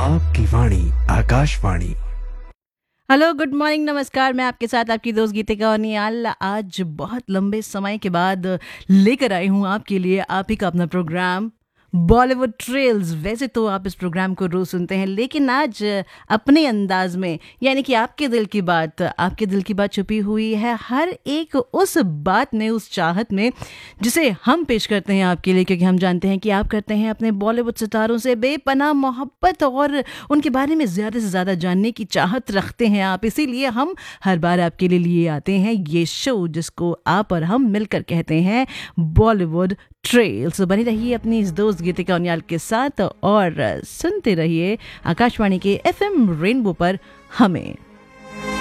आपकी वाणी Akashvani. Hello, good morning, नमस्कार। मैं आपके साथ आपकी दोस्त गीतिका और निहाल आज बहुत लंबे समय के बाद लेकर आई हूँ आपके लिए आप ही का अपना प्रोग्राम बॉलीवुड ट्रेल्स। वैसे तो आप इस प्रोग्राम को रोज सुनते हैं, लेकिन आज अपने अंदाज में, यानी कि आपके दिल की बात छुपी हुई है हर एक उस बात में, उस चाहत में जिसे हम पेश करते हैं आपके लिए, क्योंकि हम जानते हैं कि आप करते हैं अपने बॉलीवुड सितारों से बेपनाह मोहब्बत और उनके बारे में ज़्यादा से ज़्यादा जानने की चाहत रखते हैं आप। इसीलिए हम हर बार आपके लिए आते हैं ये शो, जिसको आप और हम मिलकर कहते हैं बॉलीवुड ट्रेल्स। बनी रहिए अपनी इस दोस्त गीतिका उनियाल के साथ और सुनते रहिए आकाशवाणी के FM रेनबो पर हमें।